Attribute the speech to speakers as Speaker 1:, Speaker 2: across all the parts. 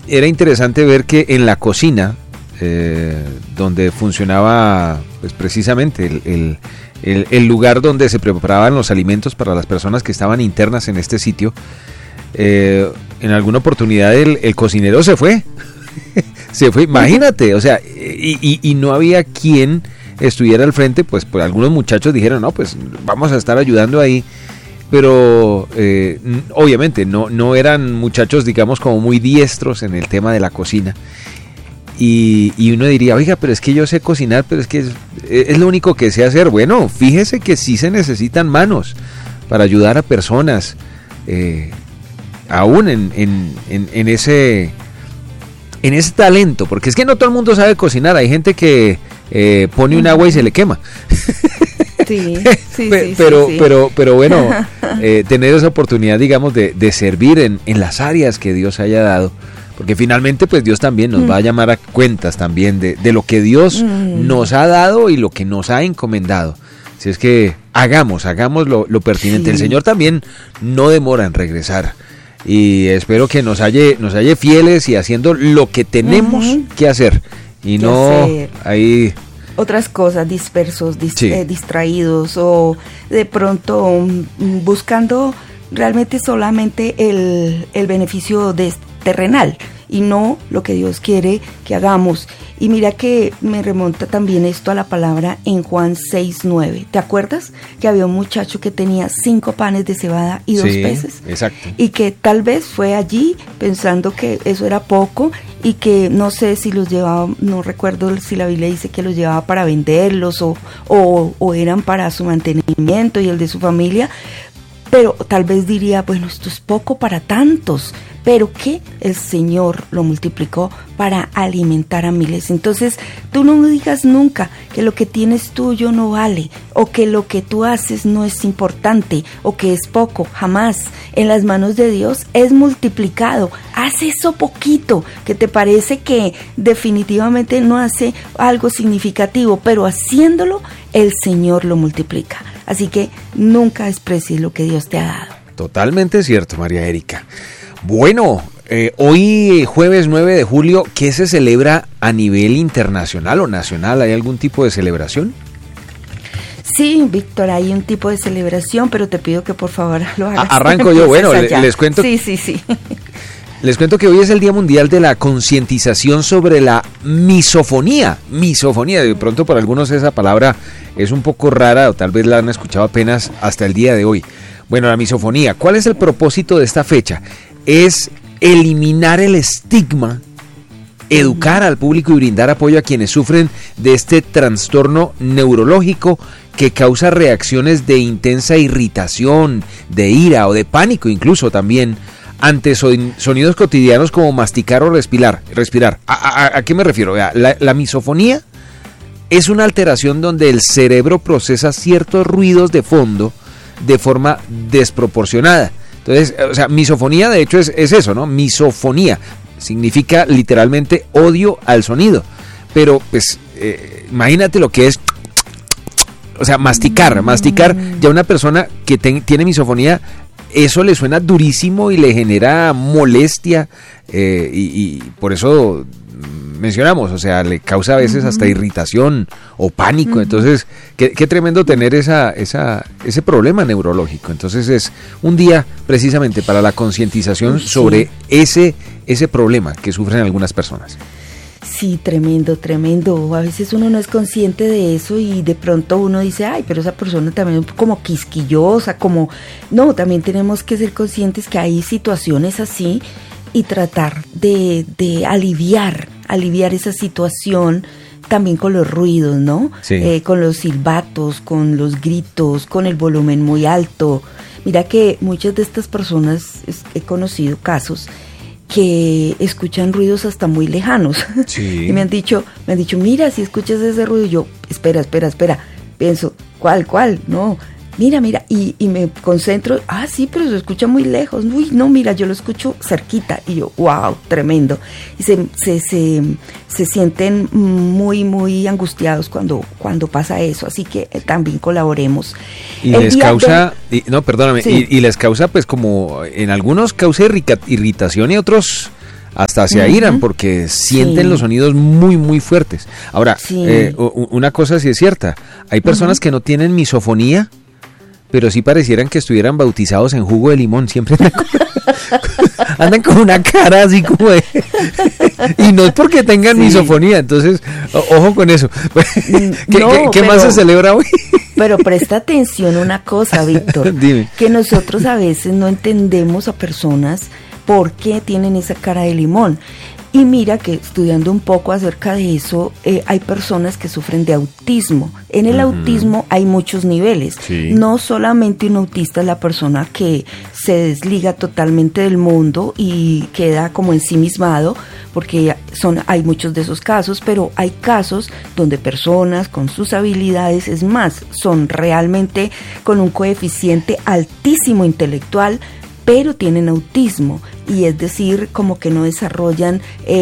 Speaker 1: era interesante ver que en la cocina, donde funcionaba pues precisamente el lugar donde se preparaban los alimentos para las personas que estaban internas en este sitio, en alguna oportunidad el cocinero se fue, imagínate, o sea, y no había quien estuviera al frente, pues algunos muchachos dijeron, no, pues vamos a estar ayudando ahí, pero obviamente no eran muchachos, digamos, como muy diestros en el tema de la cocina. Y uno diría, oiga, pero es que yo sé cocinar, pero es que es lo único que sé hacer. Bueno, fíjese que sí se necesitan manos para ayudar a personas, aún en ese talento, porque es que no todo el mundo sabe cocinar. Hay gente que pone un agua y se le quema.
Speaker 2: Sí,
Speaker 1: pero bueno, tener esa oportunidad, digamos, de servir en las áreas que Dios haya dado. Porque finalmente pues Dios también nos va a llamar a cuentas también de lo que Dios nos ha dado y lo que nos ha encomendado. Si es que hagamos lo pertinente. Sí. El Señor también no demora en regresar. Y espero que nos halle fieles y haciendo lo que tenemos que hacer. Y no ahí...
Speaker 2: otras cosas, dispersos, distraídos, o de pronto buscando realmente solamente el beneficio terrenal y no lo que Dios quiere que hagamos. Y mira que me remonta también esto a la palabra en Juan 6:9. ¿Te acuerdas? Que había un muchacho que tenía 5 panes de cebada y 2 peces.
Speaker 1: Exacto.
Speaker 2: Y que tal vez fue allí pensando que eso era poco y que no sé si los llevaba, no recuerdo si la Biblia dice que los llevaba para venderlos o eran para su mantenimiento y el de su familia. Pero tal vez diría, bueno, esto es poco para tantos, pero que el Señor lo multiplicó para alimentar a miles. Entonces, tú no digas nunca que lo que tienes tuyo no vale, o que lo que tú haces no es importante, o que es poco. Jamás. En las manos de Dios es multiplicado. Haz eso poquito, que te parece que definitivamente no hace algo significativo, pero haciéndolo, el Señor lo multiplica. Así que nunca desprecies lo que Dios te ha dado.
Speaker 1: Totalmente cierto, María Erika. Bueno, hoy jueves 9 de julio, ¿qué se celebra a nivel internacional o nacional? ¿Hay algún tipo de celebración?
Speaker 2: Sí, Víctor, hay un tipo de celebración, pero te pido que por favor lo hagas.
Speaker 1: Arranco yo, bueno, les cuento.
Speaker 2: Sí.
Speaker 1: Les cuento que hoy es el Día Mundial de la Concientización sobre la misofonía. Misofonía, de pronto para algunos esa palabra es un poco rara o tal vez la han escuchado apenas hasta el día de hoy. Bueno, la misofonía, ¿cuál es el propósito de esta fecha? Es eliminar el estigma, educar al público y brindar apoyo a quienes sufren de este trastorno neurológico que causa reacciones de intensa irritación, de ira o de pánico incluso también, ante sonidos cotidianos como masticar o respirar. ¿A qué me refiero? La misofonía es una alteración donde el cerebro procesa ciertos ruidos de fondo de forma desproporcionada. Entonces, o sea, misofonía de hecho es eso, ¿no? Misofonía significa literalmente odio al sonido. Pero, pues, imagínate lo que es, o sea, masticar. Ya una persona que tiene misofonía, eso le suena durísimo y le genera molestia, y por eso mencionamos, o sea, le causa a veces hasta irritación o pánico. Entonces, qué tremendo tener ese problema neurológico. Entonces es un día precisamente para la concientización sobre ese problema que sufren algunas personas.
Speaker 2: Sí, tremendo. A veces uno no es consciente de eso y de pronto uno dice, ay, pero esa persona también es como quisquillosa, como... No, también tenemos que ser conscientes que hay situaciones así y tratar de aliviar esa situación también con los ruidos, ¿no? Sí. Con los silbatos, con los gritos, con el volumen muy alto. Mira que muchas de estas personas, he conocido casos que escuchan ruidos hasta muy lejanos. Sí. Y me han dicho, mira, si escuchas ese ruido, yo, espera, pienso, ¿cuál? No, mira, y me concentro, sí, pero se escucha muy lejos. Uy, no, mira, yo lo escucho cerquita. Y yo, wow, tremendo. Y se sienten muy, muy angustiados cuando pasa eso. Así que también colaboremos.
Speaker 1: Y les causa, y les causa, pues, como en algunos causa irritación y otros hasta se airan porque sienten los sonidos muy, muy fuertes. Ahora, una cosa sí es cierta, hay personas que no tienen misofonía, pero sí parecieran que estuvieran bautizados en jugo de limón, siempre andan con una cara así como de... y no es porque tengan misofonía, entonces, ojo con eso. ¿Qué más se celebra hoy?
Speaker 2: Pero presta atención una cosa, Víctor,
Speaker 1: Dime.
Speaker 2: Que nosotros a veces no entendemos a personas por qué tienen esa cara de limón. Y mira que estudiando un poco acerca de eso, hay personas que sufren de autismo. En el autismo hay muchos niveles. Sí. No solamente un autista es la persona que se desliga totalmente del mundo y queda como ensimismado, porque hay muchos de esos casos, pero hay casos donde personas con sus habilidades, es más, son realmente con un coeficiente altísimo intelectual, pero tienen autismo, y es decir, como que no desarrollan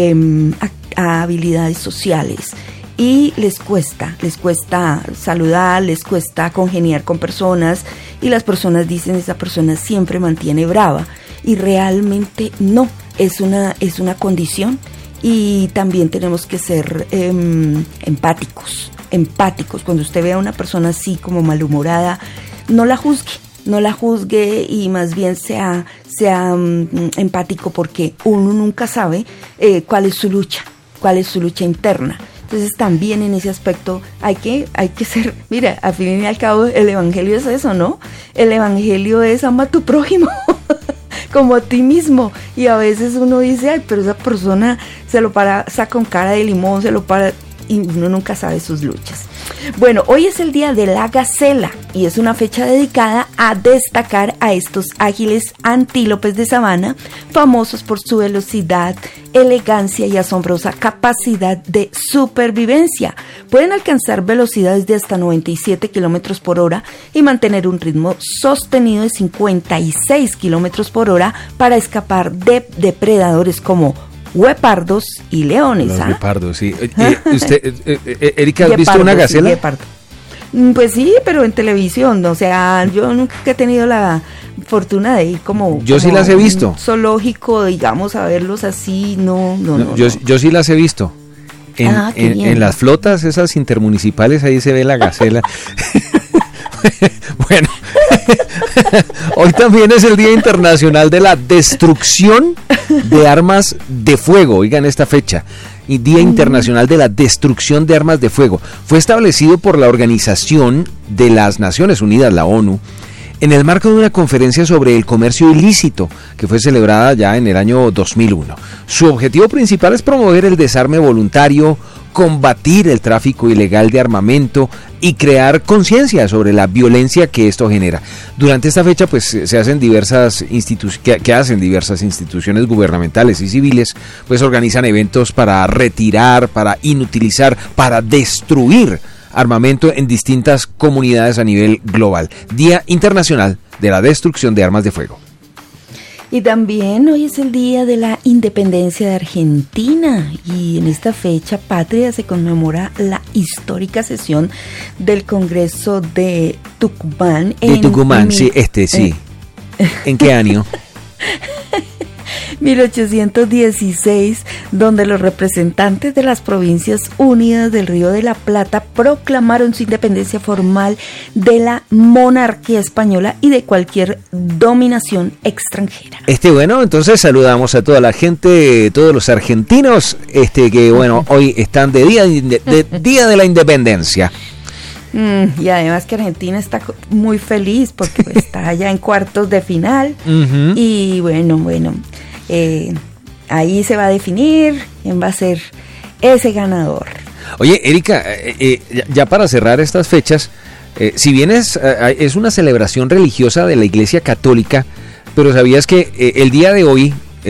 Speaker 2: habilidades sociales, y les cuesta saludar, les cuesta congeniar con personas, y las personas dicen, esa persona siempre mantiene brava, y realmente no, es una condición, y también tenemos que ser empáticos, cuando usted ve a una persona así como malhumorada, no la juzgue y más bien sea empático, porque uno nunca sabe cuál es su lucha interna. Entonces también en ese aspecto hay que ser, mira, al fin y al cabo el evangelio es eso, ¿no? El evangelio es ama a tu prójimo como a ti mismo, y a veces uno dice, ay, pero esa persona saca con cara de limón, y uno nunca sabe sus luchas. Bueno, hoy es el día de la gacela y es una fecha dedicada a destacar a estos ágiles antílopes de sabana, famosos por su velocidad, elegancia y asombrosa capacidad de supervivencia. Pueden alcanzar velocidades de hasta 97 kilómetros por hora y mantener un ritmo sostenido de 56 kilómetros por hora para escapar de depredadores como guepardos y leones.
Speaker 1: Los guepardos, sí. Erika, ¿has visto una gacela?
Speaker 2: Sí, pues sí, pero en televisión, o sea, yo nunca he tenido la fortuna de ir como...
Speaker 1: Yo sí las he visto.
Speaker 2: Zoológico, digamos, a verlos así, no.
Speaker 1: Yo sí las he visto. En las flotas, esas intermunicipales, ahí se ve la gacela. Bueno, hoy también es el Día Internacional de la Destrucción de Armas de Fuego. Oigan esta fecha, y Día Internacional de la Destrucción de Armas de Fuego. Fue establecido por la Organización de las Naciones Unidas, la ONU, en el marco de una conferencia sobre el comercio ilícito que fue celebrada ya en el año 2001. Su objetivo principal es promover el desarme voluntario, combatir el tráfico ilegal de armamento y crear conciencia sobre la violencia que esto genera. Durante esta fecha pues se hacen diversas instituciones gubernamentales y civiles, pues organizan eventos para retirar, para inutilizar, para destruir armamento en distintas comunidades a nivel global. Día Internacional de la Destrucción de Armas de Fuego.
Speaker 2: Y también hoy es el día de la independencia de Argentina, y en esta fecha patria se conmemora la histórica sesión del Congreso de Tucumán.
Speaker 1: Sí. ¿En qué año?
Speaker 2: 1816, donde los representantes de las provincias unidas del Río de la Plata proclamaron su independencia formal de la monarquía española y de cualquier dominación extranjera.
Speaker 1: Bueno, entonces saludamos a toda la gente, todos los argentinos, que bueno, hoy están de día de la independencia.
Speaker 2: Y además que Argentina está muy feliz porque está allá en cuartos de final. Y bueno, ahí se va a definir quién va a ser ese ganador.
Speaker 1: Oye, Erika, ya para cerrar estas fechas, si bien es una celebración religiosa de la Iglesia Católica, pero ¿sabías que el día de hoy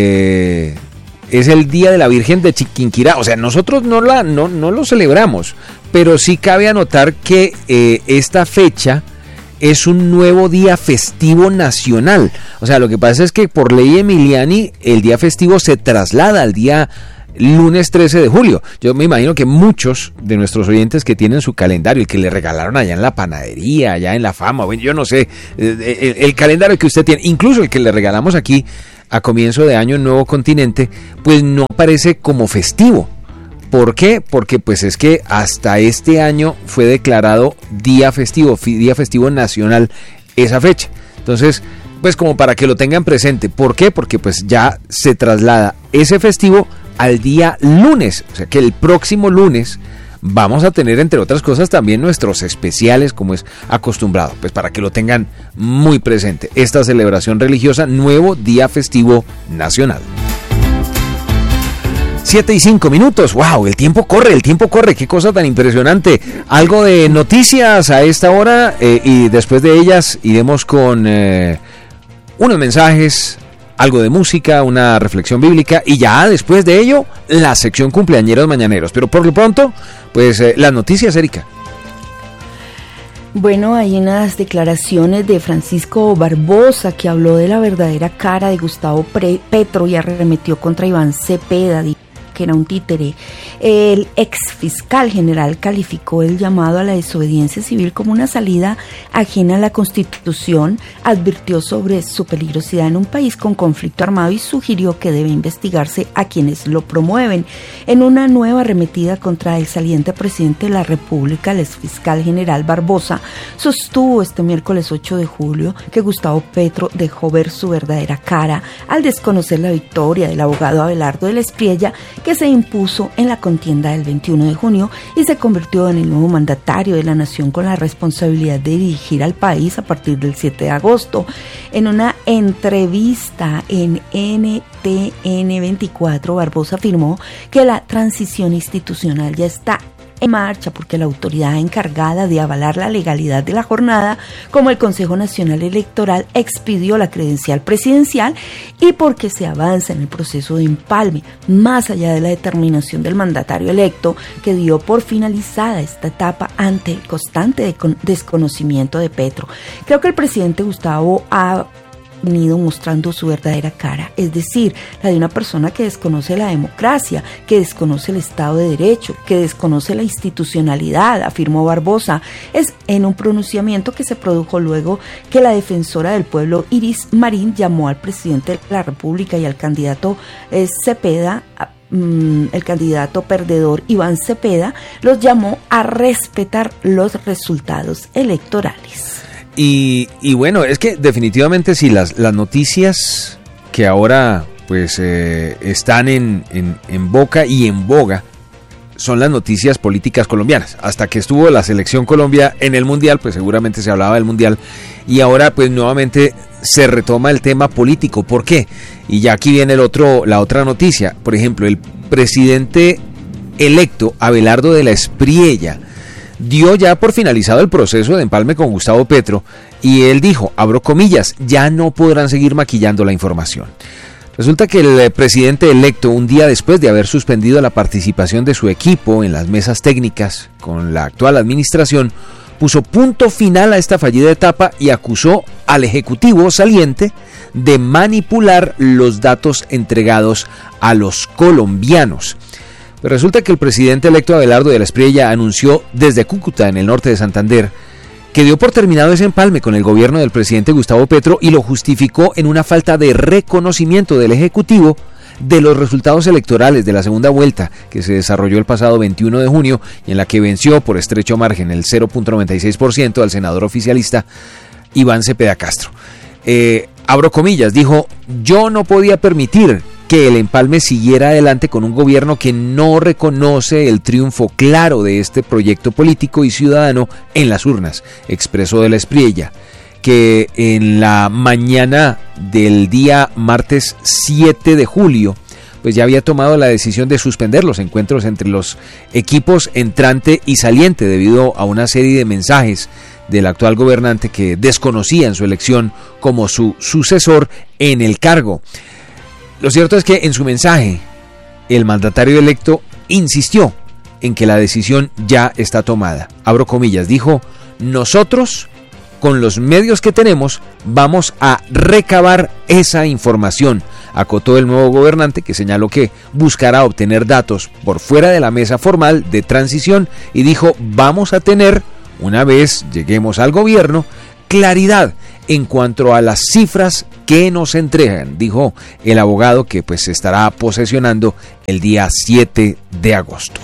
Speaker 1: es el Día de la Virgen de Chiquinquirá? O sea, nosotros no lo celebramos, pero sí cabe anotar que esta fecha es un nuevo día festivo nacional. O sea, lo que pasa es que por ley Emiliani el día festivo se traslada al día lunes 13 de julio. Yo me imagino que muchos de nuestros oyentes que tienen su calendario, el que le regalaron allá en la panadería, allá en la Fama, bueno, yo no sé, el calendario que usted tiene, incluso el que le regalamos aquí a comienzo de año en Nuevo Continente, pues no aparece como festivo. ¿Por qué? Porque pues es que hasta este año fue declarado día festivo nacional esa fecha. Entonces, pues como para que lo tengan presente. ¿Por qué? Porque pues ya se traslada ese festivo al día lunes. O sea que el próximo lunes vamos a tener, entre otras cosas, también nuestros especiales, como es acostumbrado. Pues para que lo tengan muy presente. Esta celebración religiosa, nuevo día festivo nacional. 7:05. ¡Wow! El tiempo corre, qué cosa tan impresionante. Algo de noticias a esta hora y después de ellas iremos con unos mensajes, algo de música, una reflexión bíblica y ya después de ello la sección cumpleañeros mañaneros. Pero por lo pronto, pues las noticias, Erika.
Speaker 2: Bueno, hay unas declaraciones de Francisco Barbosa que habló de la verdadera cara de Gustavo Petro y arremetió contra Iván Cepeda, que era un títere. El ex fiscal general calificó el llamado a la desobediencia civil como una salida ajena a la Constitución, advirtió sobre su peligrosidad en un país con conflicto armado y sugirió que debe investigarse a quienes lo promueven. En una nueva arremetida contra el saliente presidente de la República, el ex fiscal general Barbosa sostuvo este miércoles 8 de julio que Gustavo Petro dejó ver su verdadera cara al desconocer la victoria del abogado Abelardo de la Espriella, que se impuso en la contienda del 21 de junio y se convirtió en el nuevo mandatario de la nación con la responsabilidad de dirigir al país a partir del 7 de agosto. En una entrevista en NTN 24, Barbosa afirmó que la transición institucional ya está en marcha porque la autoridad encargada de avalar la legalidad de la jornada, como el Consejo Nacional Electoral, expidió la credencial presidencial y porque se avanza en el proceso de empalme, más allá de la determinación del mandatario electo, que dio por finalizada esta etapa ante el constante desconocimiento de Petro. Creo que el presidente Gustavo ha venido mostrando su verdadera cara, es decir, la de una persona que desconoce la democracia, que desconoce el Estado de Derecho, que desconoce la institucionalidad, afirmó Barbosa. Es en un pronunciamiento que se produjo luego que la defensora del pueblo Iris Marín llamó al presidente de la República y al candidato Cepeda, el candidato perdedor Iván Cepeda, los llamó a respetar los resultados electorales.
Speaker 1: Y bueno, es que definitivamente sí, las noticias que ahora pues están en boca y en boga son las noticias políticas colombianas. Hasta que estuvo la selección Colombia en el Mundial, pues seguramente se hablaba del Mundial y ahora pues nuevamente se retoma el tema político. ¿Por qué? Y ya aquí viene la otra noticia. Por ejemplo, el presidente electo Abelardo de la Espriella dio ya por finalizado el proceso de empalme con Gustavo Petro y él dijo, abro comillas, ya no podrán seguir maquillando la información. Resulta que el presidente electo, un día después de haber suspendido la participación de su equipo en las mesas técnicas con la actual administración, puso punto final a esta fallida etapa y acusó al ejecutivo saliente de manipular los datos entregados a los colombianos. Pues resulta que el presidente electo Abelardo de la Espriella anunció desde Cúcuta, en el norte de Santander, que dio por terminado ese empalme con el gobierno del presidente Gustavo Petro y lo justificó en una falta de reconocimiento del Ejecutivo de los resultados electorales de la segunda vuelta que se desarrolló el pasado 21 de junio y en la que venció por estrecho margen, el 0.96%, al senador oficialista Iván Cepeda Castro. Abro comillas, dijo, yo no podía permitir que el empalme siguiera adelante con un gobierno que no reconoce el triunfo claro de este proyecto político y ciudadano en las urnas, expresó de la Espriella, que en la mañana del día martes 7 de julio, pues ya había tomado la decisión de suspender los encuentros entre los equipos entrante y saliente debido a una serie de mensajes del actual gobernante que desconocían su elección como su sucesor en el cargo. Lo cierto es que en su mensaje, el mandatario electo insistió en que la decisión ya está tomada. Abro comillas, dijo, nosotros, con los medios que tenemos, vamos a recabar esa información, acotó el nuevo gobernante, que señaló que buscará obtener datos por fuera de la mesa formal de transición y dijo, vamos a tener, una vez lleguemos al gobierno, claridad en cuanto a las cifras que nos entregan, dijo el abogado que pues se estará posesionando el día 7 de agosto.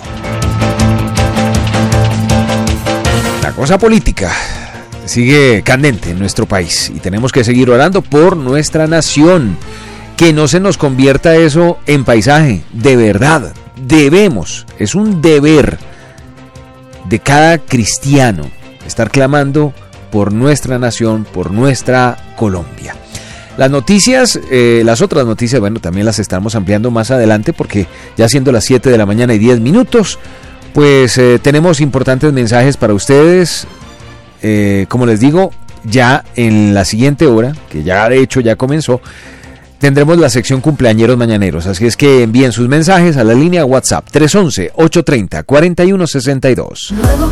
Speaker 1: La cosa política sigue candente en nuestro país y tenemos que seguir orando por nuestra nación, que no se nos convierta eso en paisaje, de verdad, debemos, es un deber de cada cristiano estar clamando por nuestra nación, por nuestra Colombia. Las noticias, las otras noticias, bueno, también las estamos ampliando más adelante porque ya siendo las 7 de la mañana y 10 minutos, pues tenemos importantes mensajes para ustedes. Como les digo, ya en la siguiente hora, que ya de hecho ya comenzó, tendremos la sección cumpleañeros mañaneros, así es que envíen sus mensajes a la línea WhatsApp 311-830-4162.
Speaker 3: Nuevo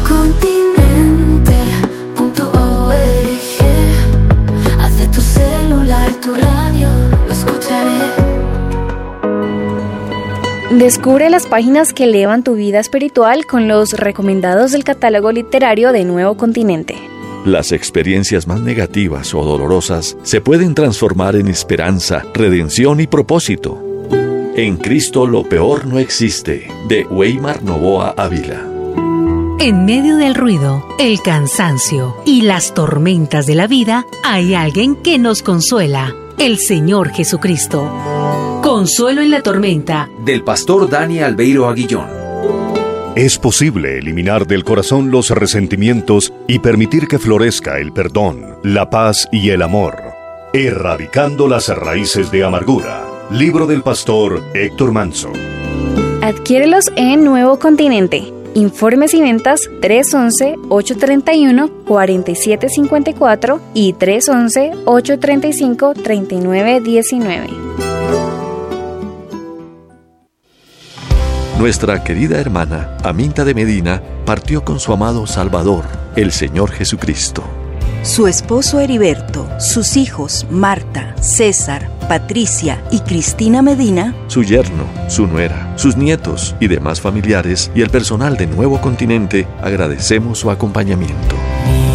Speaker 3: continente.org. Hace tu celular, tu radio, lo escucharé.
Speaker 4: Descubre las páginas que elevan tu vida espiritual con los recomendados del catálogo literario de Nuevo Continente.
Speaker 5: Las experiencias más negativas o dolorosas se pueden transformar en esperanza, redención y propósito. En Cristo lo peor no existe, de Weimar Novoa Ávila.
Speaker 6: En medio del ruido, el cansancio y las tormentas de la vida, hay alguien que nos consuela, el Señor Jesucristo. Consuelo en la tormenta,
Speaker 1: del pastor Dani Albeiro Aguillón.
Speaker 7: Es posible eliminar del corazón los resentimientos y permitir que florezca el perdón, la paz y el amor, erradicando las raíces de amargura. Libro del pastor Héctor Manso.
Speaker 4: Adquiérelos en Nuevo Continente. Informes y ventas 311-831-4754 y 311-835-3919.
Speaker 5: Nuestra querida hermana, Aminta de Medina, partió con su amado Salvador, el Señor Jesucristo.
Speaker 8: Su esposo Heriberto, sus hijos Marta, César, Patricia y Cristina Medina,
Speaker 5: su yerno, su nuera, sus nietos y demás familiares y el personal de Nuevo Continente agradecemos su acompañamiento.